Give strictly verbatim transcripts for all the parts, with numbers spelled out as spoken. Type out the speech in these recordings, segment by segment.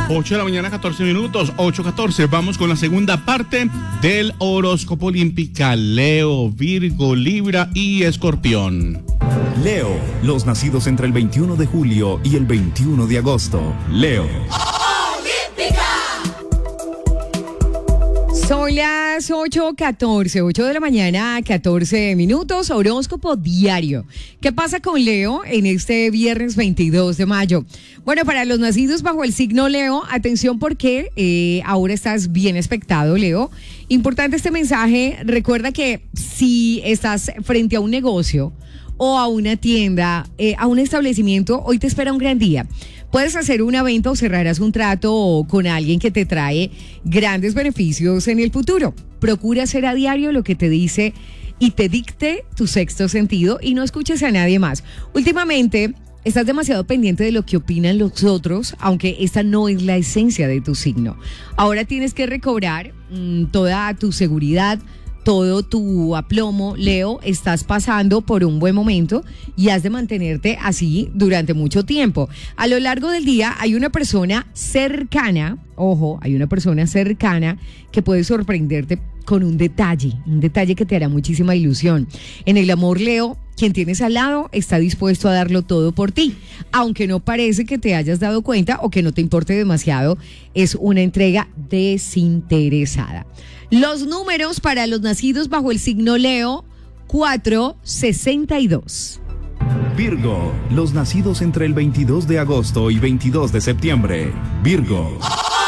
ocho de la mañana, catorce minutos, ocho catorce. Vamos con la segunda parte del horóscopo olímpica. Leo, Virgo, Libra y Escorpión. Leo, los nacidos entre el veintiuno de julio y el veintiuno de agosto. Leo. Son las ocho catorce, ocho de la mañana, catorce minutos, horóscopo diario. ¿Qué pasa con Leo en este viernes veintidós de mayo? Bueno, para los nacidos bajo el signo Leo, atención porque eh, ahora estás bien expectado, Leo. Importante este mensaje, recuerda que si estás frente a un negocio o a una tienda, eh, a un establecimiento, hoy te espera un gran día. Puedes hacer una venta o cerrarás un trato con alguien que te trae grandes beneficios en el futuro. Procura hacer a diario lo que te dice y te dicte tu sexto sentido y no escuches a nadie más. Últimamente estás demasiado pendiente de lo que opinan los otros, aunque esta no es la esencia de tu signo. Ahora tienes que recobrar mmm, toda tu seguridad, todo tu aplomo, Leo. Estás pasando por un buen momento y has de mantenerte así durante mucho tiempo. A lo largo del día hay una persona cercana, ojo, hay una persona cercana que puede sorprenderte con un detalle, un detalle que te hará muchísima ilusión. En el amor, Leo, quien tienes al lado está dispuesto a darlo todo por ti, aunque no parece que te hayas dado cuenta o que no te importe demasiado, es una entrega desinteresada. Los números para los nacidos bajo el signo Leo, cuatro sesenta y dos. Virgo, los nacidos entre el veintidós de agosto y veintidós de septiembre. Virgo.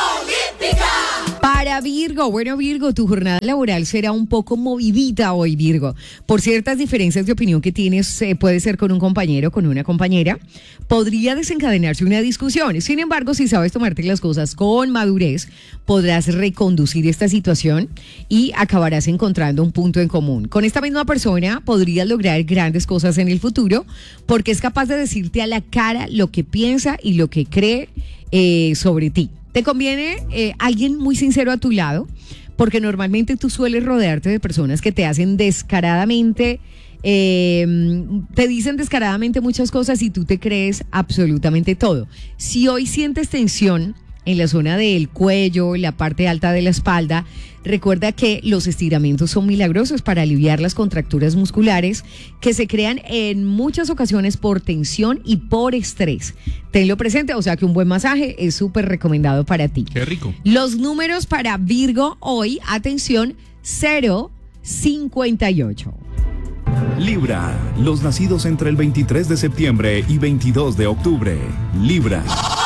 Para Virgo, bueno Virgo, tu jornada laboral será un poco movidita hoy, Virgo. Por ciertas diferencias de opinión que tienes, eh, puede ser con un compañero, con una compañera, podría desencadenarse una discusión. Sin embargo, si sabes tomarte las cosas con madurez, podrás reconducir esta situación y acabarás encontrando un punto en común. Con esta misma persona podrías lograr grandes cosas en el futuro porque es capaz de decirte a la cara lo que piensa y lo que cree eh, sobre ti. Te conviene eh, alguien muy sincero a tu lado, porque normalmente tú sueles rodearte de personas que te hacen descaradamente, eh, te dicen descaradamente muchas cosas y tú te crees absolutamente todo. Si hoy sientes tensión en la zona del cuello, en la parte alta de la espalda, recuerda que los estiramientos son milagrosos para aliviar las contracturas musculares que se crean en muchas ocasiones por tensión y por estrés. Tenlo presente, o sea que un buen masaje es súper recomendado para ti. Qué rico. Los números para Virgo hoy, atención, cero cincuenta y ocho. Libra, los nacidos entre el veintitrés de septiembre y veintidós de octubre. Libra.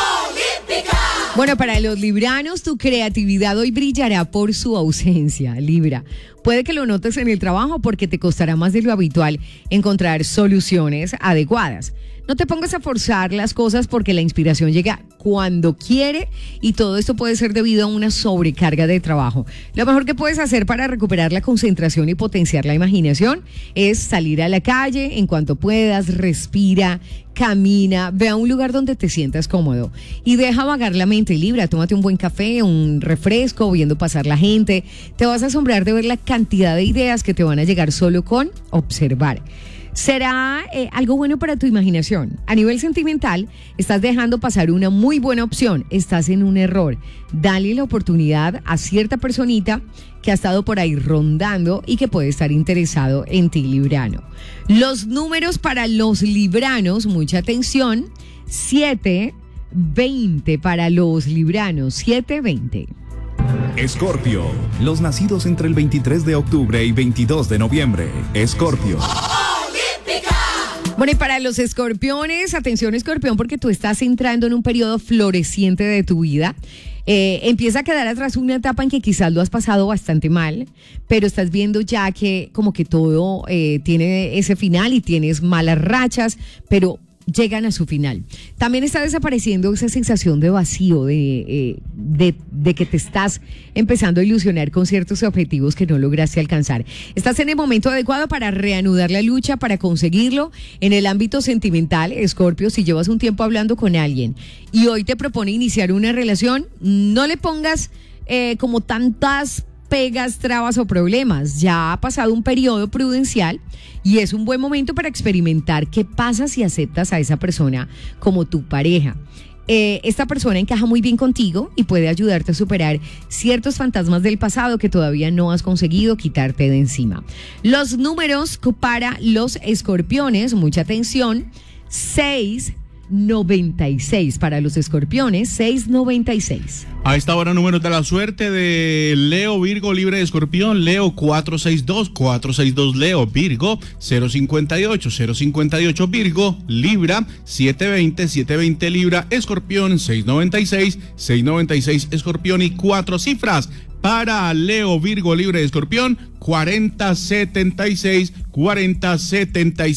Bueno, para los libranos, tu creatividad hoy brillará por su ausencia, Libra. Puede que lo notes en el trabajo porque te costará más de lo habitual encontrar soluciones adecuadas. No te pongas a forzar las cosas porque la inspiración llega cuando quiere y todo esto puede ser debido a una sobrecarga de trabajo. Lo mejor que puedes hacer para recuperar la concentración y potenciar la imaginación es salir a la calle en cuanto puedas, respira, camina, ve a un lugar donde te sientas cómodo y deja vagar la mente, Libra. Tómate un buen café, un refresco, viendo pasar la gente. Te vas a asombrar de ver la cantidad de ideas que te van a llegar solo con observar. Será eh, algo bueno para tu imaginación. A nivel sentimental, estás dejando pasar una muy buena opción. Estás en un error. Dale la oportunidad a cierta personita que ha estado por ahí rondando y que puede estar interesado en ti, librano. Los números para los libranos, mucha atención, siete veinte para los libranos, siete veinte. Escorpio, los nacidos entre el veintitrés de octubre y veintidós de noviembre. Escorpio. Bueno, y para los escorpiones, atención escorpión, porque tú estás entrando en un periodo floreciente de tu vida. Eh, empieza a quedar atrás una etapa en que quizás lo has pasado bastante mal, pero estás viendo ya que como que todo eh, tiene ese final y tienes malas rachas, pero llegan a su final. También está desapareciendo esa sensación de vacío, de, eh, de, de que te estás empezando a ilusionar con ciertos objetivos que no lograste alcanzar. Estás en el momento adecuado para reanudar la lucha, para conseguirlo. En el ámbito sentimental, Escorpio, si llevas un tiempo hablando con alguien y hoy te propone iniciar una relación, no le pongas eh, como tantas pegas, trabas o problemas. Ya ha pasado un periodo prudencial y es un buen momento para experimentar qué pasa si aceptas a esa persona como tu pareja. Eh, esta persona encaja muy bien contigo y puede ayudarte a superar ciertos fantasmas del pasado que todavía no has conseguido quitarte de encima. Los números para los escorpiones, mucha atención, seis noventa y seis para los escorpiones, seis noventa y seis. A esta hora, números de la suerte de Leo, Virgo, Libra y Escorpión. Leo cuatro seis dos, cuatro seis dos Leo, Virgo cero cincuenta y ocho, cero cincuenta y ocho Virgo, Libra siete veinte, siete veinte Libra, Escorpión seis noventa y seis, seis noventa y seis Escorpión y cuatro cifras para Leo, Virgo, Libra y Escorpión, cuarenta setenta y seis, cuarenta setenta y seis.